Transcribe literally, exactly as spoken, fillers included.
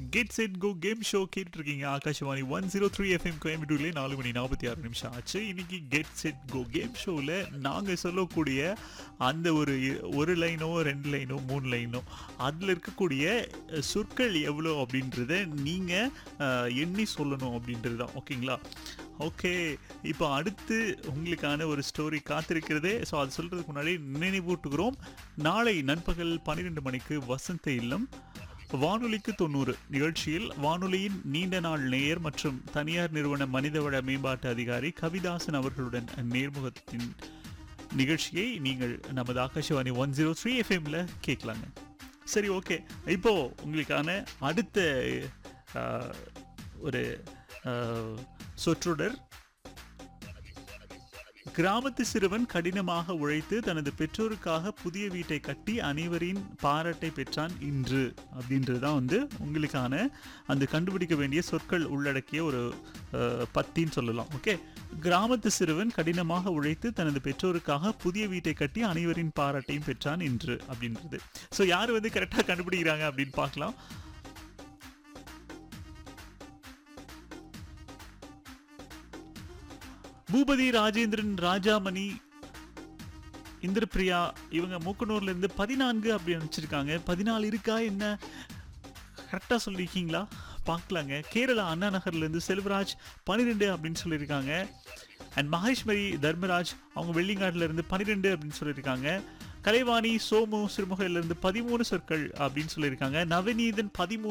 Get set go game show கேட்டுட்டு இருக்கீங்க. Akashvani one zero three FM கோயம்புத்தூர்லேயே நாலு மணி நாற்பத்தி ஆறு நிமிஷம் ஆச்சு. இன்னைக்கு கெட் செட் கோ கேம் ஷோவில் நாங்கள் சொல்லக்கூடிய அந்த ஒரு ஒரு லைனோ ரெண்டு லைனோ மூணு லைனோ அதில் இருக்கக்கூடிய சொற்கள் எவ்வளோ அப்படின்றத நீங்கள் எண்ணி சொல்லணும் அப்படின்றது தான். ஓகேங்களா? ஓகே, இப்போ அடுத்து உங்களுக்கான ஒரு ஸ்டோரி காத்திருக்கிறதே. ஸோ அது சொல்கிறதுக்கு முன்னாடி நினைவூட்டுகிறோம், நாளை நண்பகல் பன்னிரெண்டு மணிக்கு வசந்த இல்லம் வானொலிக்கு தொண்ணூறு நிகழ்ச்சியில் வானொலியின் நீண்ட நாள் நேயர் மற்றும் தனியார் நிறுவன மனிதவள மேம்பாட்டு அதிகாரி கவிதாசன் அவர்களுடன் நேர்முகத்தின் நிகழ்ச்சியை நீங்கள் நமது ஆகாஷவாணி ஒன் ஜீரோ த்ரீ எஃப்எம்ல கேட்கலாங்க. சரி, ஓகே, இப்போ உங்களுக்கான அடுத்த ஒரு சொற்றொடர். கிராமத்து சிறுவன் கடினமாக உழைத்து தனது பெற்றோருக்காக புதிய வீட்டை கட்டி அனைவரின் பாராட்டை பெற்றான் இன்று அப்படின்றது தான் வந்து உங்களுக்கான அந்த கண்டுபிடிக்க வேண்டிய சொற்கள் உள்ளடக்கிய ஒரு பத்தின்னு சொல்லலாம். ஓகே, கிராமத்து சிறுவன் கடினமாக உழைத்து தனது பெற்றோருக்காக புதிய வீட்டை கட்டி அனைவரின் பாராட்டையும் பெற்றான் இன்று அப்படின்றது. ஸோ யார் வந்து கரெக்டாக கண்டுபிடிக்கிறாங்க அப்படின்னு பார்க்கலாம். பூபதி, ராஜேந்திரன், ராஜாமணி, இந்திரபிரியா இவங்க மூக்கனூர்ல இருந்து பதினான்கு அப்படி அனுப்பிச்சிருக்காங்க. பதினாலு இருக்கா என்ன? கரெக்டாக சொல்லியிருக்கீங்களா? பார்க்கலாங்க. கேரளா அண்ணா நகர்ல இருந்து செல்வராஜ் பன்னிரெண்டு அப்படின்னு சொல்லியிருக்காங்க. அண்ட் மகேஸ்வரி தர்மராஜ் அவங்க வெள்ளிங்காட்டில் இருந்து பன்னிரெண்டு அப்படின்னு சொல்லியிருக்காங்க. கலைவாணி சோமு சிறுமுகையிலிருந்து பதிமூணு சொற்கள் அப்படின்னு சொல்லியிருக்காங்க. நவநீதன் பதிமூணு